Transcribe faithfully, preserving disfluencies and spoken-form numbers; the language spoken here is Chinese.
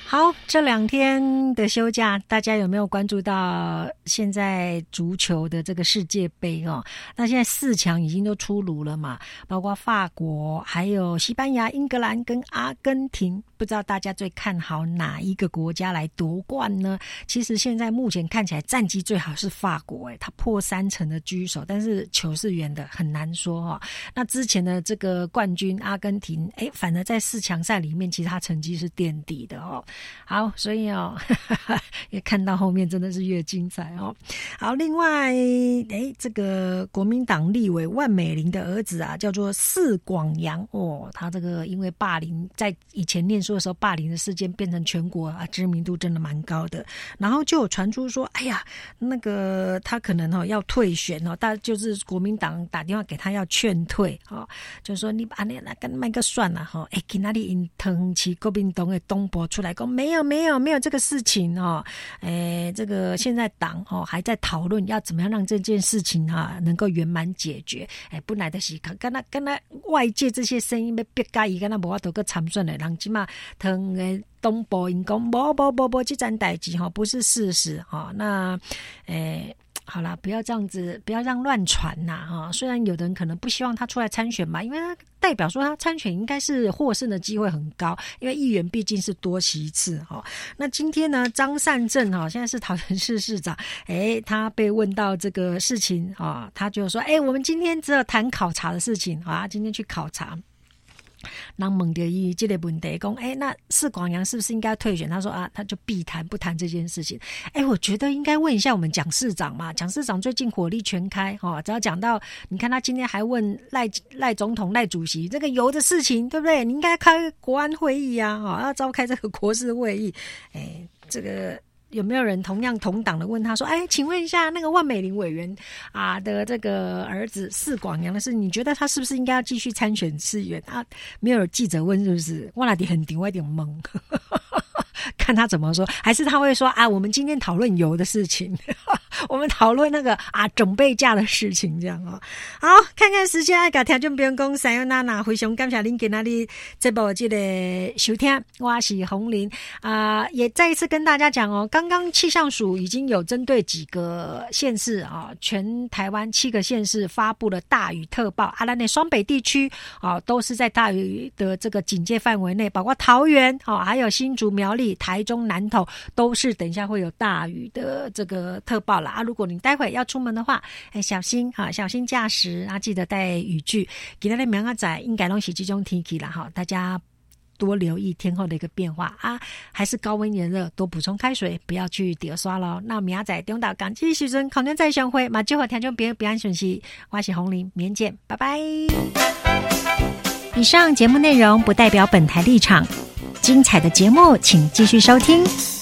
好，这两天的休假，大家有没有关注到现在足球的这个世界杯哦？那现在四强已经都出炉了嘛，包括法国、还有西班牙、英格兰跟阿根廷。不知道大家最看好哪一个国家来夺冠呢？其实现在目前看起来战绩最好是法国，诶，他破三成的居首，但是球是圆的，很难说哦。那之前的这个冠军阿根廷，诶，反而在四强赛里面，其实他成绩是垫底的哦。好，所以哦，呵呵也看到后面真的是越精彩哦。好，另外，诶，这个国民党立委万美玲的儿子啊，叫做释广阳哦，他这个因为霸凌，在以前念书的时候霸凌的事件变成全国啊知名度真的蛮高的，然后就有传出说，哎呀，那个他可能哦要退选哦，但就是国民党打电话给他要劝退哦，就是说你把那那跟麦克算了哈，哎，去哪里因腾起国民党的东博出来讲没有没有没有这个事情哦，哎，这个现在党哦还在讨论要怎么样让这件事情啊能够圆满解决，哎，本来的是跟他跟他外界这些声音要逼加伊跟他无法度个参选的人，起码腾诶东部因讲无无无无这件代志哈不是事实哈，那诶。好啦，不要这样子，不要让乱传呐哈。虽然有的人可能不希望他出来参选嘛，因为他代表说他参选应该是获胜的机会很高，因为议员毕竟是多席次哈。那今天呢，张善政哈现在是桃园市市长，诶，他被问到这个事情啊，他就说，诶，我们今天只有谈考察的事情啊，今天去考察。人问到伊这个问题说，哎，那释广阳是不是应该退选？他说啊，他就避谈不谈这件事情。哎，我觉得应该问一下我们蒋市长嘛，蒋市长最近火力全开哦，只要讲到，你看他今天还问赖赖总统赖主席这个油的事情，对不对？你应该开国安会议啊，哦，要召开这个国事会议。哎，这个。有没有人同样同党的问他说，哎，请问一下那个万美玲委员啊的这个儿子释广阳的事，你觉得他是不是应该要继续参选市议员啊？没有记者问是不是？我那里很顶，我有点懵。看他怎么说，还是他会说啊，我们今天讨论油的事情，我们讨论那个啊准备价的事情，这样哦。好，看看时间，爱甲听众朋友讲，三幺娜娜非常感谢您今仔日这部这个收听，我是洪玲啊、呃，也再一次跟大家讲哦，刚刚气象署已经有针对几个县市啊，全台湾七个县市发布了大雨特报，啊，咱的双北地区啊都是在大雨的这个警戒范围内，包括桃园啊，还有新竹、苗栗、台中、南投都是等一下会有大雨的这个特报啦啊！如果你待会要出门的话，哎，小心啊，小心驾驶啊，记得带雨具。今天的明仔载应该都是这种天气啦哈，大家多留意天候的一个变化啊，还是高温炎热，多补充开水，不要去点刷咯。那明仔载中岛港继续阵，空中再相会，马就和听众朋友平安顺息，我是洪玲，明天见，拜拜。以上节目内容不代表本台立场。精彩的节目请继续收听。